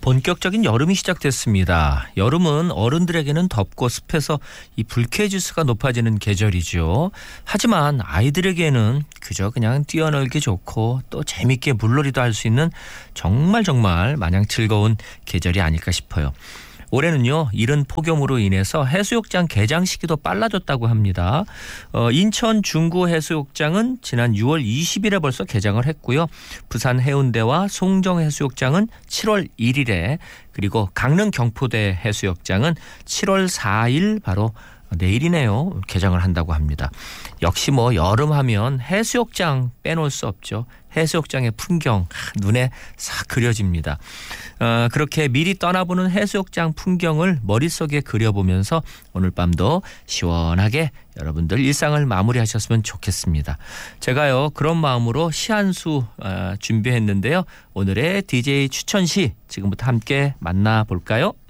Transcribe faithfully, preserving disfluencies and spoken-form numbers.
본격적인 여름이 시작됐습니다. 여름은 어른들에게는 덥고 습해서 이 불쾌지수가 높아지는 계절이죠. 하지만 아이들에게는 그저 그냥 뛰어놀기 좋고 또 재밌게 물놀이도 할 수 있는 정말 정말 마냥 즐거운 계절이 아닐까 싶어요. 올해는요, 이른 폭염으로 인해서 해수욕장 개장 시기도 빨라졌다고 합니다. 어, 인천 중구 해수욕장은 지난 유월 이십일에 벌써 개장을 했고요. 부산 해운대와 송정 해수욕장은 칠월 일일에, 그리고 강릉 경포대 해수욕장은 칠월 사일 바로 내일이네요. 개장을 한다고 합니다. 역시 뭐 여름하면 해수욕장 빼놓을 수 없죠. 해수욕장의 풍경 눈에 싹 그려집니다. 어, 그렇게 미리 떠나보는 해수욕장 풍경을 머릿속에 그려보면서 오늘 밤도 시원하게 여러분들 일상을 마무리하셨으면 좋겠습니다. 제가요 그런 마음으로 시 한 수 어, 준비했는데요. 오늘의 디제이 추천시 지금부터 함께 만나볼까요?